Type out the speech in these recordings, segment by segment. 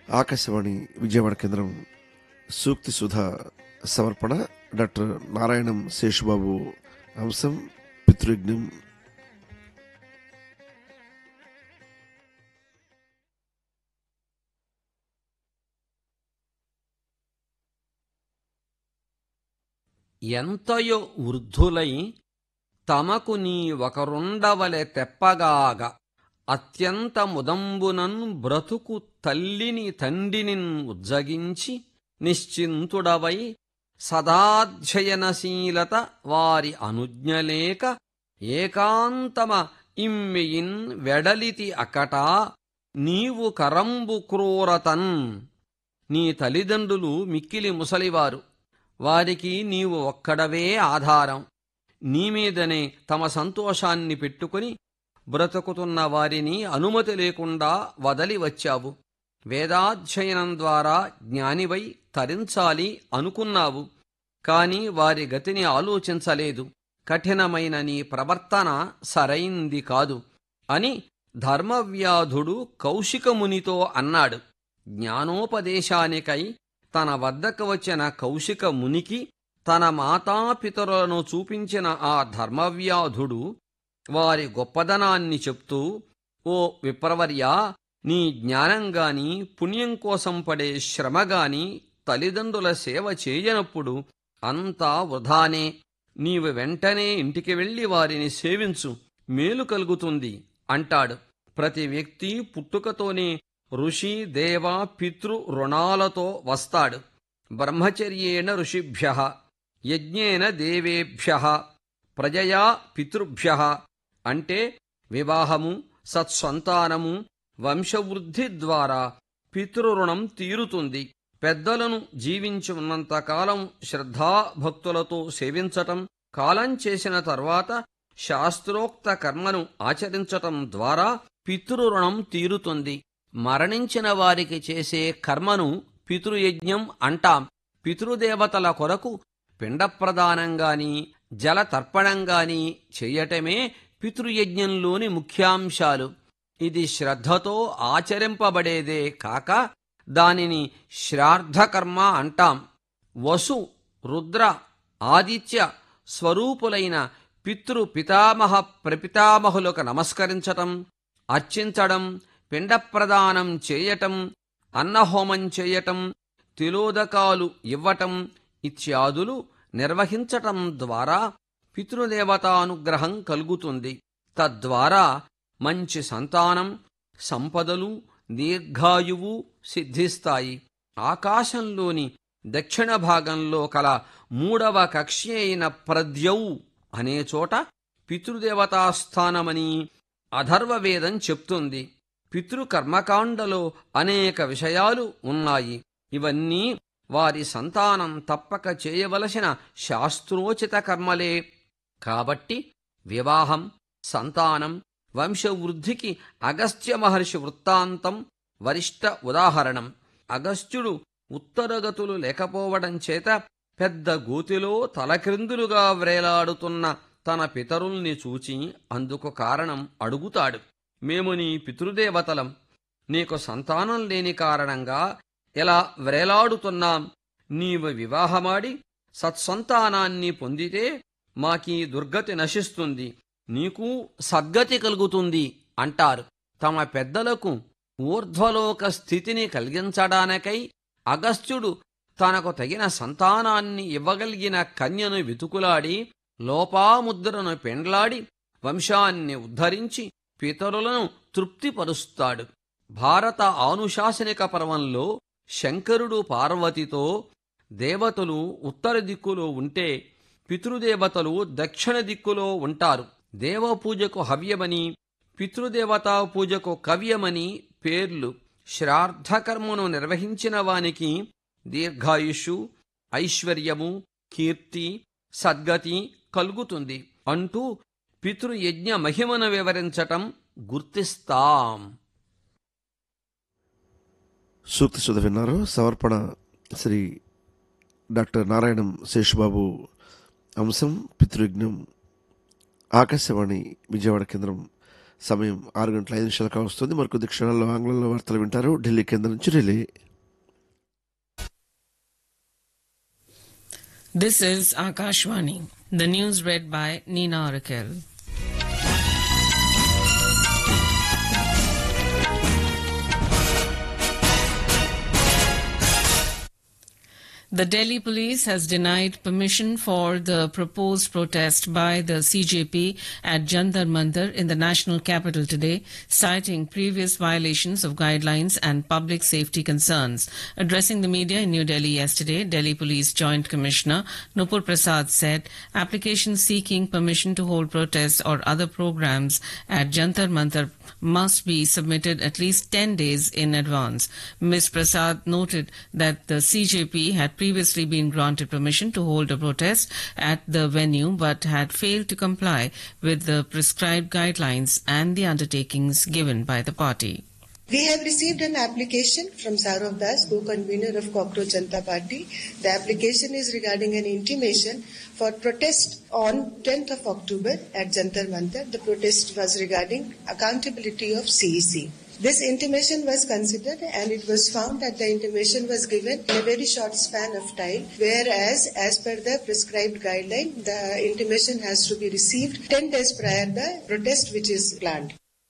ఆకాశవాణి విజయవాడ కేంద్రం సూక్తి సుధా సమర్పణ డాక్టర్ నారాయణం శేషుబాబు. అంశం పితృయజ్ఞం. ఎంతయో వృద్ధులై తమకు నీ ఒకరుండవలె తెప్పగాగ అత్యంత ముదంబునన్ బ్రతుకు తల్లిని తండ్రినిన్ ఉజ్జగించి నిశ్చింతుడవై సదాధ్యయనశీలత వారి అనుజ్ఞలేక ఏకాంతమ ఇమ్మియిన్ వెడలితి అకటా నీవు కరంబు క్రూరతన్. నీ తల్లిదండ్రులు మిక్కిలి ముసలివారు, వారికి నీవు ఒక్కడవే ఆధారం. నీమీదనే తమ సంతోషాన్ని పెట్టుకుని బ్రతుకుతున్న వారిని అనుమతి లేకుండా వదలి వచ్చావు. వేదాధ్యయనం ద్వారా జ్ఞానివై తరించాలి అనుకున్నావు, కాని వారి గతిని ఆలోచించలేదు. కఠినమైన నీ ప్రవర్తన సరైంది కాదు అని ధర్మవ్యాధుడు కౌశికమునితో అన్నాడు. జ్ఞానోపదేశానికై తన వద్దకు వచ్చిన కౌశిక మునికి తన మాతాపితరులను చూపించిన ఆ ధర్మవ్యాధుడు వారి గొప్పదనాన్ని చెప్తూ, ఓ విప్రవర్యా, నీ జ్ఞానంగాని పుణ్యం కోసం పడే శ్రమగాని తల్లిదండ్రుల సేవ చేయనప్పుడు అంతా వృధానే. నీవు వెంటనే ఇంటికి వెళ్లి వారిని సేవించు, మేలు కలుగుతుంది అంటాడు. ప్రతి వ్యక్తి పుట్టుకతోనే ఋషి దేవ పితృ రుణాలతో వస్తాడు. బ్రహ్మచర్యేణ ఋషిభ్యః యజ్ఞేన దేవేభ్యః ప్రజయా పితృభ్యః అంటే వివాహము, సత్సంతానము, వంశవృద్ధి ద్వారా పితృరుణం తీరుతుంది. పెద్దలను జీవించి ఉన్నంతకాలం శ్రద్ధాభక్తులతో సేవించటం, కాలం చేసిన తర్వాత శాస్త్రోక్త కర్మను ఆచరించటం ద్వారా పితృరుణం తీరుతుంది. మరణించిన వారికి చేసే కర్మను పితృయజ్ఞం అంటాం. పితృదేవతల కొరకు పిండప్రదానంగాని జలతర్పణంగాని చెయ్యటమే పితృయజ్ఞంలోని ముఖ్యాంశాలు. ఇది శ్రద్ధతో ఆచరింపబడేదే కాక దానిని శ్రాద్ధకర్మ అంటాం. వసు, రుద్ర, ఆదిత్య స్వరూపులైన పితృపితామహ ప్రపితామహులకు నమస్కరించటం, అర్చించడం, పిండప్రదానం చేయటం, అన్నహోమం చేయటం, తిలోదకాలు ఇవ్వటం ఇత్యాదులు నిర్వహించటం ద్వారా పితృదేవతానుగ్రహం కలుగుతుంది. తద్వారా మంచి సంతానం, సంపదలు, దీర్ఘాయువు సిద్ధిస్తాయి. ఆకాశంలోని దక్షిణ భాగంలో కల 3వ కక్షి అయిన ప్రద్యౌ అనే చోట పితృదేవతాస్థానమని అథర్వవేదం చెప్తుంది. పితృకర్మకాండలో అనేక విషయాలు ఉన్నాయి. ఇవన్నీ వారి సంతానం తప్పక చేయవలసిన శాస్త్రోచిత కర్మలే. కాబట్టి వివాహం, సంతానం, వంశవృద్ధికి అగస్త్య మహర్షి వృత్తాంతం వరిష్ట ఉదాహరణం. అగస్త్యుడు ఉత్తరగతులు లేకపోవడం చేత పెద్ద గోతిలో తలక్రిందులుగా వ్రేలాడుతున్న తన పితరుల్ని చూచి అందుకు కారణం అడుగుతాడు. మేము నీ పితృదేవతలం, నీకు సంతానం లేని కారణంగా ఎలా వ్రేలాడుతున్నాం. నీవు వివాహమాడి సత్సంతానాన్ని పొందితే మాకీ దుర్గతి నశిస్తుంది, నీకు సద్గతి కలుగుతుంది అంటారు. తమ పెద్దలకు ఊర్ధ్వలోక స్థితిని కలిగించడానికై అగస్త్యుడు తనకు తగిన సంతానాన్ని ఇవ్వగలిగిన కన్యను వెతుకులాడి లోపాముద్రను పెండ్లాడి వంశాన్ని ఉద్ధరించి పితరులను తృప్తిపరుస్తాడు. భారత ఆనుశాసనిక పర్వంలో శంకరుడు పార్వతితో దేవతలు ఉత్తర దిక్కులో ఉంటే పితృదేవతలు దక్షిణ దిక్కులో ఉంటారు. దేవపూజకు హవ్యమని, పితృదేవతా పూజకు కవ్యమని పేర్లు. శ్రాద్ధకర్మను నిర్వహించిన వానికి దీర్ఘాయుషు, ఐశ్వర్యము, కీర్తి, సద్గతి కలుగుతుంది అంటూ పితృయజ్ఞ మహిమను వివరించటం గుర్తిస్తాం. సూక్తి సుధ విన్నారు. సమర్పణ శ్రీ డాక్టర్ నారాయణం శేషుబాబు. అంశం పితృయజ్ఞం. ఆకాశవాణి విజయవాడ కేంద్రం సమయం 6:05 కావస్తుంది. మరికొద్ది క్షణాల్లో ఆంగ్లంలో వార్తలు వింటారు. ఢిల్లీ కేంద్రం నుంచి relay. This is Akashvani. The news read by Nina Raquel. The Delhi police has denied permission for the proposed protest by the CJP at Jantar Mantar in the national capital today, citing previous violations of guidelines and public safety concerns. Addressing the media in New Delhi yesterday, Delhi Police Joint Commissioner Nupur Prasad said applications seeking permission to hold protests or other programs at Jantar Mantar must be submitted at least 10 days in advance. Ms. Prasad noted that the CJP had previously been granted permission to hold a protest at the venue but had failed to comply with the prescribed guidelines and the undertakings given by the party. We have received an application from Saurav Das, co-convener of Cockroach Janata Party. The application is regarding an intimation for protest on 10th of October at Jantar Mantar. The protest was regarding accountability of CEC. This intimation was considered and it was found that the intimation was given in a very short span of time, whereas as per the prescribed guideline, the intimation has to be received 10 days prior the protest which is planned.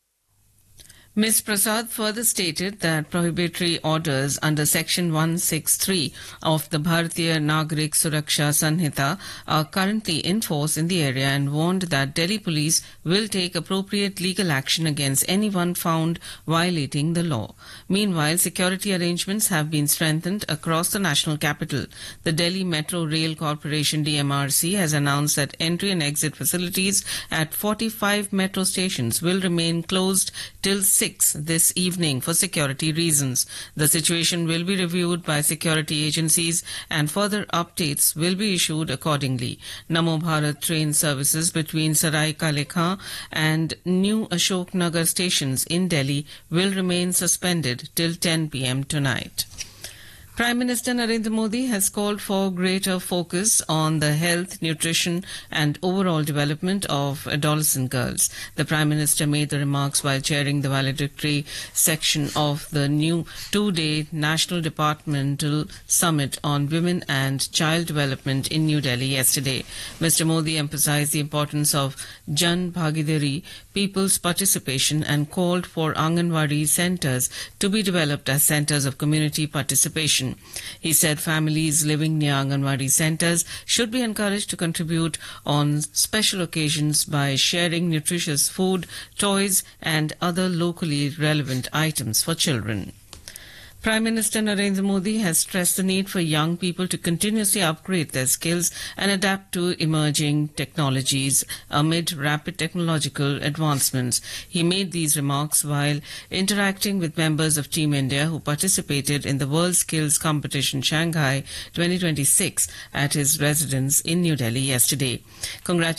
Ms. Prasad further stated that prohibitory orders under Section 163 of the Bharatiya Nagarik Suraksha Sanhita are currently in force in the area and warned that Delhi police will take appropriate legal action against anyone found violating the law. Meanwhile, security arrangements have been strengthened across the national capital. The Delhi Metro Rail Corporation DMRC has announced that entry and exit facilities at 45 metro stations will remain closed till 6 this evening for security reasons. The situation will be reviewed by security agencies and further updates will be issued accordingly. Namo Bharat train services between Sarai Kale Khan and New Ashok Nagar stations in Delhi will remain suspended till 10 p.m. tonight. Prime Minister Narendra Modi has called for greater focus on the health, nutrition and overall development of adolescent girls. The Prime Minister made the remarks while chairing the valedictory section of the new two-day National Departmental Summit on Women and Child Development in New Delhi yesterday. Mr. Modi emphasized the importance of Jan Bhagidari, people's participation, and called for Anganwadi centers to be developed as centers of community participation. He said families living near Anganwadi centers should be encouraged to contribute on special occasions by sharing nutritious food, toys, and other locally relevant items for children. Prime Minister Narendra Modi has stressed the need for young people to continuously upgrade their skills and adapt to emerging technologies amid rapid technological advancements. He made these remarks while interacting with members of Team India who participated in the World Skills Competition Shanghai 2026 at his residence in New Delhi yesterday.